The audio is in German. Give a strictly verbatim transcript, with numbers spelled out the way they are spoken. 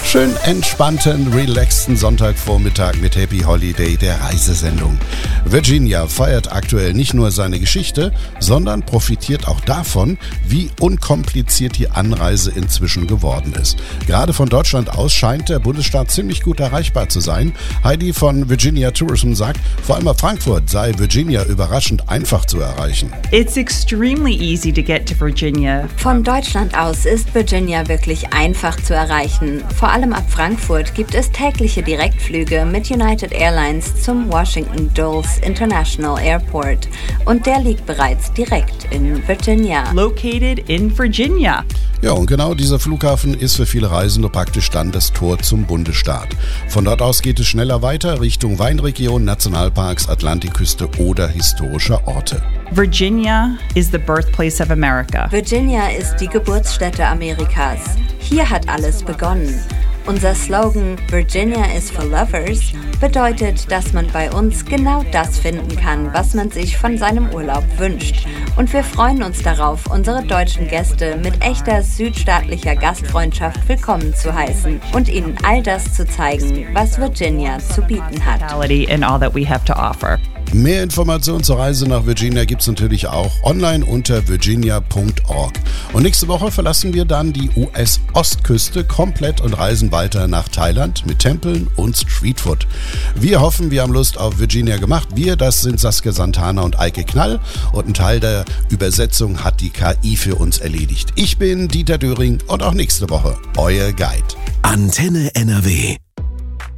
Schön entspannten, relaxten Sonntagvormittag mit Happy Holiday, der Reisesendung. Virginia feiert aktuell nicht nur seine Geschichte, sondern profitiert auch davon, wie unkompliziert die Anreise inzwischen geworden ist. Gerade von Deutschland aus scheint der Bundesstaat ziemlich gut erreichbar zu sein. Heidi von Virginia Tourism sagt, vor allem ab Frankfurt sei Virginia überraschend einfach zu erreichen. It's extremely easy to get to Virginia. Von Deutschland aus ist Virginia wirklich einfach zu erreichen. Vor allem ab Frankfurt gibt es tägliche Direktflüge mit United Airlines zum Washington Dulles International Airport. Und der liegt bereits direkt in Virginia. Located in Virginia. Ja, und genau dieser Flughafen ist für viele Reisende praktisch dann das Tor zum Bundesstaat. Von dort aus geht es schneller weiter Richtung Weinregion, Nationalparks, Atlantikküste oder historischer Orte. Virginia is the birthplace of America. Virginia ist die Geburtsstätte Amerikas. Hier hat alles begonnen. Unser Slogan Virginia is for Lovers bedeutet, dass man bei uns genau das finden kann, was man sich von seinem Urlaub wünscht. Und wir freuen uns darauf, unsere deutschen Gäste mit echter südstaatlicher Gastfreundschaft willkommen zu heißen und ihnen all das zu zeigen, was Virginia zu bieten hat. And all that we have to offer. Mehr Informationen zur Reise nach Virginia gibt es natürlich auch online unter virginia punkt org. Und nächste Woche verlassen wir dann die U S-Ostküste komplett und reisen weiter nach Thailand mit Tempeln und Streetfood. Wir hoffen, wir haben Lust auf Virginia gemacht. Wir, das sind Saskia Santana und Eike Knall. Und ein Teil der Übersetzung hat die K I für uns erledigt. Ich bin Dieter Döring und auch nächste Woche euer Guide. Antenne N R W.